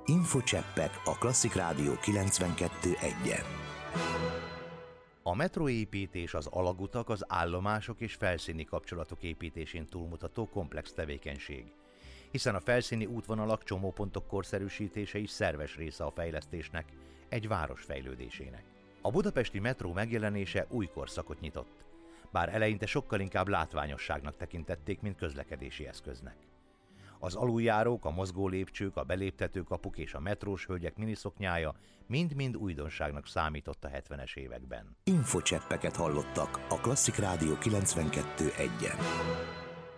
Infocseppek a Klasszik Rádió 92.1-en. A metróépítés, az alagutak, az állomások és felszíni kapcsolatok építésén túlmutató komplex tevékenység, hiszen a felszíni útvonalak, csomópontok korszerűsítése is szerves része a fejlesztésnek, egy város fejlődésének. A budapesti metró megjelenése új korszakot nyitott, bár eleinte sokkal inkább látványosságnak tekintették, mint közlekedési eszköznek. Az aluljárók, a mozgó lépcsők, a beléptetőkapuk és a metrós hölgyek miniszoknyája mind-mind újdonságnak számított a 70-es években. Infocseppeket hallottak a Klasszik Rádió 92.1-en.